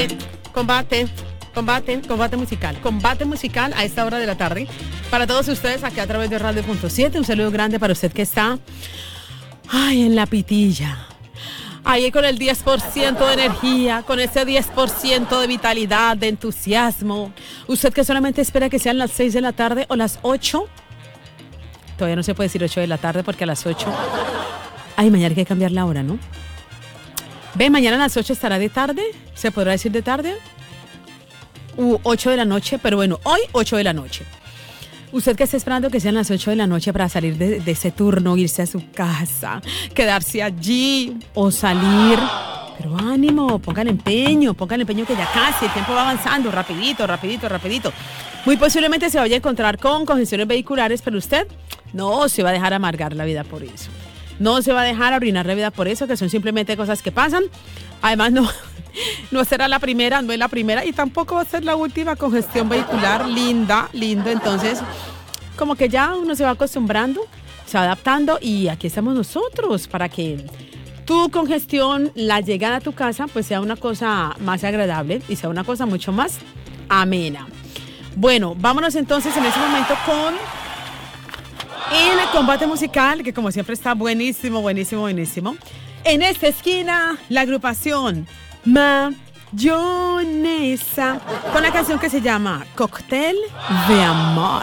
Combate musical a esta hora de la tarde. Para todos ustedes aquí a través de Radio.7. Un saludo grande para usted que está en la pitilla. Ahí con el 10% de energía, con ese 10% de vitalidad, de entusiasmo. Usted que solamente espera que sean las 6 de la tarde o las 8. Todavía no se puede decir 8 de la tarde porque a las 8... mañana hay que cambiar la hora, ¿no? Mañana a las 8 estará de tarde. ¿Se podrá decir de tarde? 8 de la noche, pero bueno, hoy 8 de la noche. Usted que está esperando que sean las 8 de la noche para salir de ese turno, irse a su casa, quedarse allí o salir. Pero ánimo, pongan empeño que ya casi el tiempo va avanzando, rapidito. Muy posiblemente se vaya a encontrar con congestiones vehiculares, pero usted no se va a dejar amargar la vida por eso. No se va a dejar arruinar la vida por eso, que son simplemente cosas que pasan. Además, no será la primera, no es la primera y tampoco va a ser la última congestión vehicular. Lindo. Entonces, como que ya uno se va acostumbrando, se va adaptando y aquí estamos nosotros para que tu congestión, la llegada a tu casa, pues sea una cosa más agradable y sea una cosa mucho más amena. Bueno, vámonos entonces en ese momento con el combate musical, que como siempre está buenísimo. En esta esquina, la agrupación Mayonesa, con la canción que se llama Cóctel de Amor.